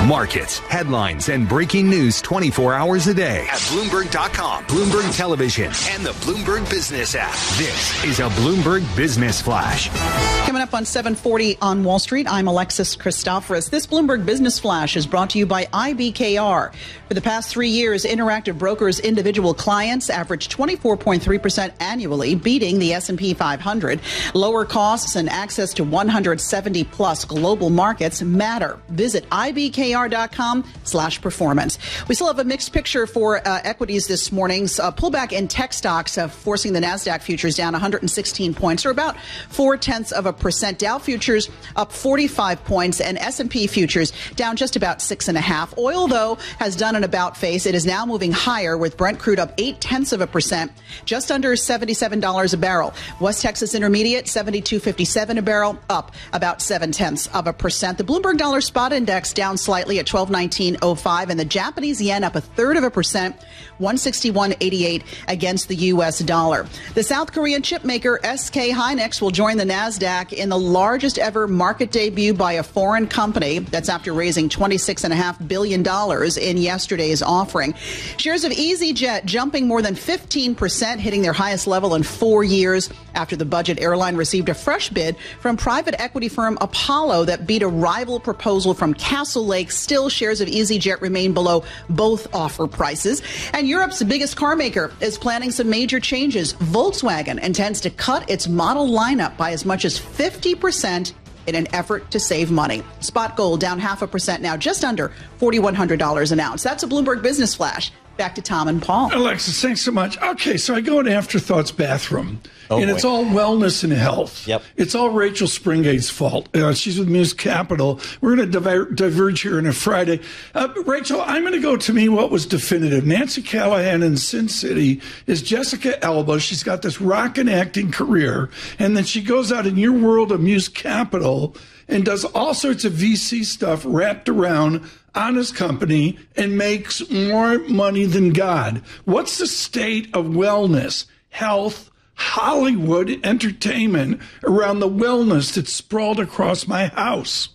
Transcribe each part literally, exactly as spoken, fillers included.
Markets, headlines, and breaking news twenty-four hours a day at Bloomberg dot com, Bloomberg Television, and the Bloomberg Business app. This is a Bloomberg Business Flash. Coming up on seven forty on Wall Street, I'm Alexis Christoforous. This Bloomberg Business Flash is brought to you by I B K R. For the past three years, Interactive Brokers' individual clients averaged twenty-four point three percent annually, beating the S and P five hundred. Lower costs and access to one hundred seventy plus global markets matter. Visit I B K R dot com slash performance. We still have a mixed picture for uh, equities this morning. A pullback in tech stocks uh, forcing the NASDAQ futures down one hundred sixteen points, or about four-tenths of a percent. Dow futures up forty-five points, and S and P futures down just about six and a half. Oil, though, has done an about face. It is now moving higher, with Brent crude up eight-tenths of a percent, just under seventy-seven dollars a barrel. West Texas Intermediate, seventy-two fifty-seven a barrel, up about seven-tenths of a percent. The Bloomberg Dollar Spot Index down slightly at twelve nineteen oh five, and the Japanese yen up a third of a percent, one sixty-one eighty-eight against the U S dollar. The South Korean chip maker S K Hynix will join the NASDAQ in the largest ever market debut by a foreign company. That's after raising twenty-six point five billion dollars in yesterday's offering. Shares of EasyJet jumping more than fifteen percent, hitting their highest level in four years after the budget airline received a fresh bid from private equity firm Apollo that beat a rival proposal from Castle Lake. Still, shares of EasyJet remain below both offer prices. And Europe's biggest car maker is planning some major changes. Volkswagen intends to cut its model lineup by as much as fifty percent in an effort to save money. Spot gold down half a percent now, just under forty-one hundred dollars an ounce. That's a Bloomberg Business Flash. Back to Tom and Paul. Alexis, thanks so much. Okay, so I go in Afterthoughts bathroom, oh, and boy. It's all wellness and health. Yep. It's all Rachel Springate's fault. Uh, she's with Muse Capital. We're going to diver- diverge here on a Friday. Uh, Rachel, I'm going to go to me what was definitive. Nancy Callahan in Sin City is Jessica Alba. She's got this rockin' acting career, and then she goes out in your world of Muse Capital and does all sorts of V C stuff wrapped around honest company and makes more money than God. What's the state of wellness, health, Hollywood, entertainment around the wellness that's sprawled across my house?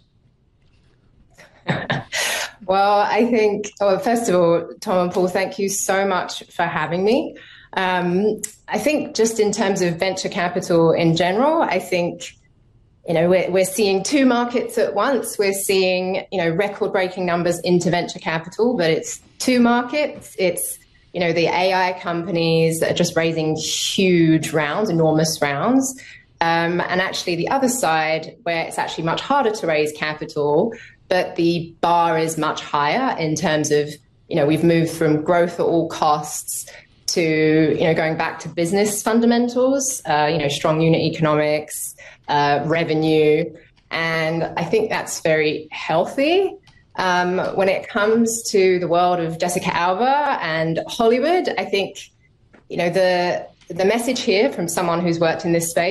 Well, I think, well, first of all, Tom and Paul, thank you so much for having me. Um, I think just in terms of venture capital in general, I think You know, we're, we're seeing two markets at once. We're seeing, you know, record-breaking numbers into venture capital, but it's two markets. It's, you know, the A I companies that are just raising huge rounds, enormous rounds. Um, and actually the other side, where it's actually much harder to raise capital, but the bar is much higher in terms of, you know, we've moved from growth at all costs to, you know, going back to business fundamentals, uh, you know, strong unit economics, Uh, revenue, and I think that's very healthy. Um, when it comes to the world of Jessica Alba and Hollywood, I think, you know, the the message here from someone who's worked in this space